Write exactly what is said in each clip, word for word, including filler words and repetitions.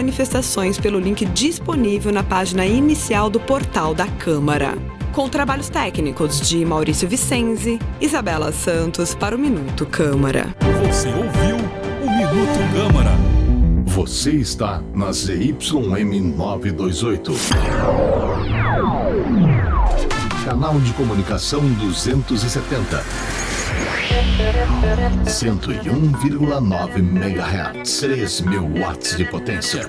manifestações pelo link disponível na página inicial do portal da Câmara. Com trabalhos técnicos de Maurício Vicenzi, Isabela Santos para o Minuto Câmara. Você ouviu o Minuto Câmara. Você está na Z Y M novecentos e vinte e oito. Canal de comunicação duzentos e setenta. cento e um vírgula nove megahertz. três mil watts de potência.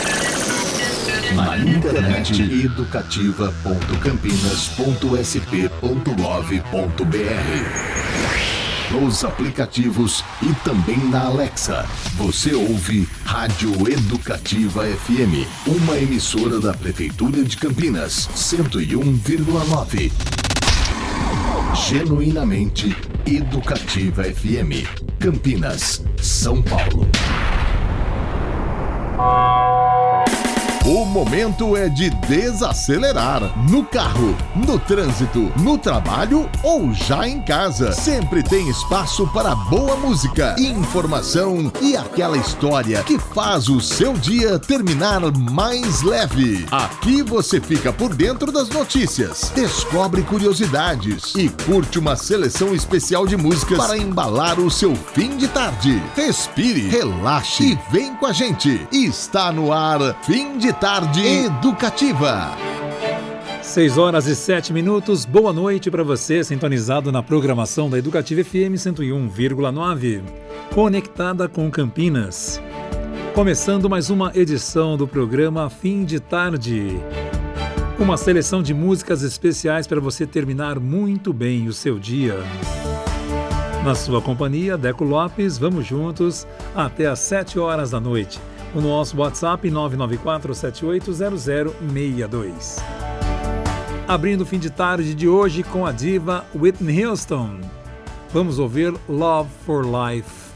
Na internet educativa ponto campinas ponto s p ponto gov ponto b r. Nos aplicativos e também na Alexa. Você ouve Rádio Educativa F M, uma emissora da Prefeitura de Campinas, cento e um vírgula nove. Genuinamente Educativa F M, Campinas, São Paulo. O momento é de desacelerar. No carro, no trânsito, no trabalho ou já em casa. Sempre tem espaço para boa música, informação e aquela história que faz o seu dia terminar mais leve. Aqui você fica por dentro das notícias, descobre curiosidades e curte uma seleção especial de músicas para embalar o seu fim de tarde. Respire, relaxe e vem com a gente. Está no ar Fim de Tarde Educativa. seis horas e sete minutos. Boa noite para você, sintonizado na programação da Educativa F M cento e um vírgula nove, conectada com Campinas. Começando mais uma edição do programa Fim de Tarde. Uma seleção de músicas especiais para você terminar muito bem o seu dia. Na sua companhia, Deco Lopes, vamos juntos até às sete horas da noite. O nosso WhatsApp nove nove quatro sete oito zero zero seis dois. Abrindo o fim de tarde de hoje com a diva Whitney Houston. Vamos ouvir Love for Life.